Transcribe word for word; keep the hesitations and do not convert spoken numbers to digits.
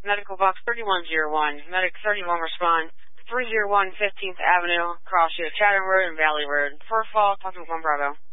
Medical box thirty-one oh one. Medic thirty-one respond. three oh one fifteenth Avenue, Cross Street, Chatham Road and Valley Road. For fall, talking with one Bravo.